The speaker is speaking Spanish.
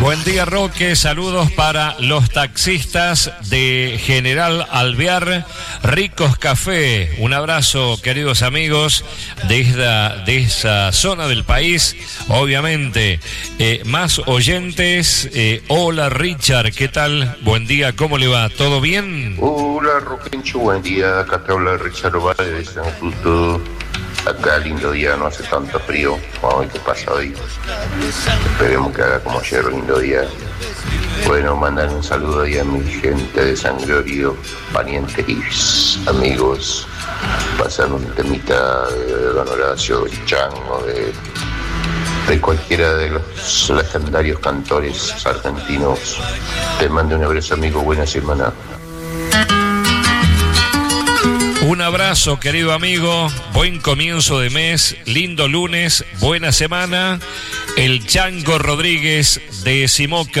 Buen día, Roque. Saludos para los taxistas de General Alvear, Ricos Café. Un abrazo, queridos amigos de esa zona del país. Obviamente, más oyentes. Hola, Richard. ¿Qué tal? Buen día. ¿Cómo le va? ¿Todo bien? Hola, Roquencho. Buen día. Acá te habla Richard Valle de San Justo. Acá lindo día, no hace tanto frío. Vamos a ver qué pasa hoy. Esperemos que haga como ayer, lindo día. Bueno, mandan un saludo ahí a mi gente de San Gregorio, parientes y amigos. Pasan un temita de Don Horacio, del Chango, de cualquiera de los legendarios cantores argentinos. Te mando un abrazo, amigo. Buena semana. Un abrazo, querido amigo, buen comienzo de mes, lindo lunes, buena semana. El Chango Rodríguez de Simoca.